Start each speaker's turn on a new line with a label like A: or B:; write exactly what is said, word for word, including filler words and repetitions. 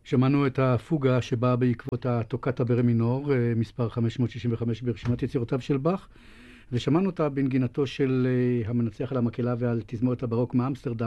A: שמענו את הפוגה שבאה בעקבות הטוקטה ברה מינור, מספר חמש מאות שישים וחמש ברשימת יצירותיו של באך, ושמענו אותה בנגינתו של המנצח על המקהלה ועל תזמורת הברוק מאמסטרדם,